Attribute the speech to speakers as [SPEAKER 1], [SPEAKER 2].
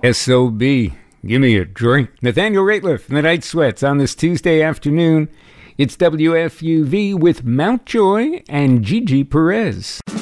[SPEAKER 1] SOB. Give me a drink. Nathaniel Rateliff and the Night Sweats on this Tuesday afternoon. It's WFUV with Mountjoy and Gigi Perez.